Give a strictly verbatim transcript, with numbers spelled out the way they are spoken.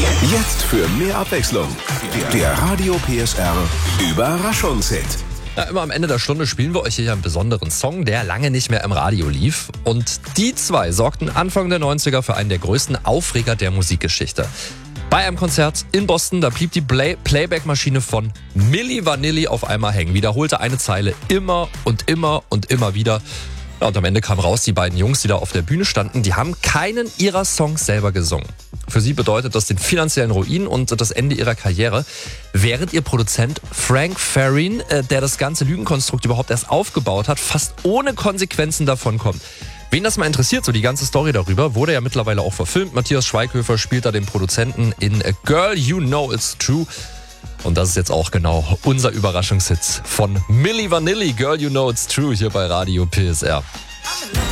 Jetzt für mehr Abwechslung. Der Radio P S R Überraschungshit. Ja, immer am Ende der Stunde spielen wir euch hier einen besonderen Song, der lange nicht mehr im Radio lief. Und die zwei sorgten Anfang der neunziger für einen der größten Aufreger der Musikgeschichte. Bei einem Konzert in Boston, da blieb die Play- Playback-Maschine von Milli Vanilli auf einmal hängen, wiederholte eine Zeile immer und immer und immer wieder. Ja, und am Ende kam raus, die beiden Jungs, die da auf der Bühne standen, die haben keinen ihrer Songs selber gesungen. Für sie bedeutet das den finanziellen Ruin und das Ende ihrer Karriere, während ihr Produzent Frank Farian, äh, der das ganze Lügenkonstrukt überhaupt erst aufgebaut hat, fast ohne Konsequenzen davonkommt. Wen das mal interessiert, so die ganze Story darüber, wurde ja mittlerweile auch verfilmt. Matthias Schweighöfer spielt da den Produzenten in A Girl You Know It's True. Und das ist jetzt auch genau unser Überraschungshit von Milli Vanilli, Girl You Know It's True, hier bei Radio P S R.